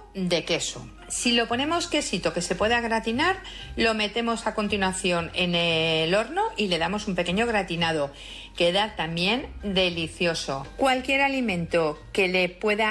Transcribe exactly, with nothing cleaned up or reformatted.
de queso. Si lo ponemos quesito que se pueda gratinar, lo metemos a continuación en el horno y le damos un pequeño gratinado. Queda también delicioso. Cualquier alimento que le pueda